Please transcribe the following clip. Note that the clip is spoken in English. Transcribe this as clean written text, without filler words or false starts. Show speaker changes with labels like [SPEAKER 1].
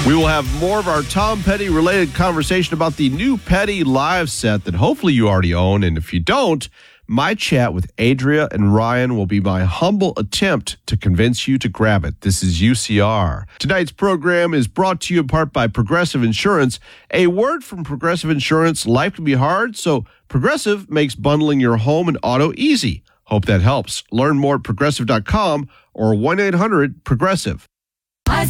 [SPEAKER 1] We will have more of our Tom Petty-related conversation about the new Petty live set that hopefully you already own. And if you don't, my chat with Adria and Ryan will be my humble attempt to convince you to grab it. This is UCR. Tonight's program is brought to you in part by Progressive Insurance. A word from Progressive Insurance: life can be hard, so Progressive makes bundling your home and auto easy. Hope that helps. Learn more at Progressive.com or 1-800-PROGRESSIVE.